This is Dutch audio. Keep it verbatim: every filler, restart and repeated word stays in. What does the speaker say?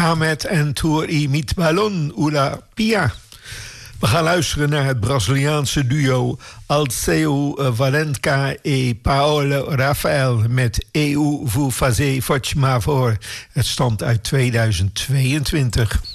Kamet en Tour y mit Ballon Ula Pia. We gaan luisteren naar het Braziliaanse duo Alceu Valenca en Paolo Rafael met Eu Vou Fazer Forte Mavor. Het stamt uit tweeduizend tweeëntwintig.